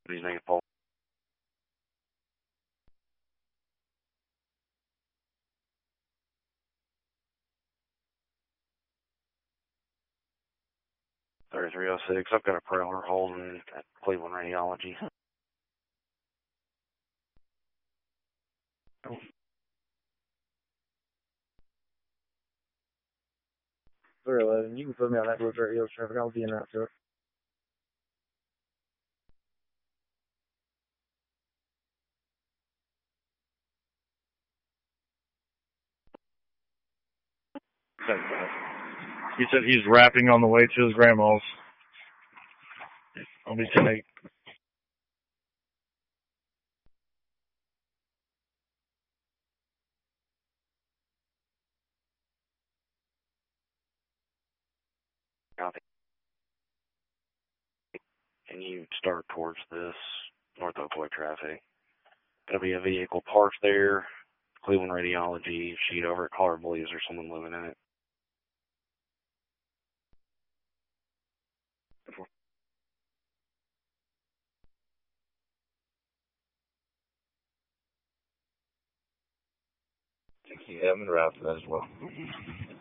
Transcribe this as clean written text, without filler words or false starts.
His name is Paul. $3306. I've got a prowler holding at Cleveland Radiology. 311, you can put me on that Blueberry Hills traffic. I'll be in that truck. He said he's rapping on the way to his grandma's. I'll be 10-8. Copy. Can you start towards this North Oakwood traffic? There'll be a vehicle parked there. Cleveland Radiology, sheet over at Collar believes there's someone living in it. Yeah, I'm in route for that as well.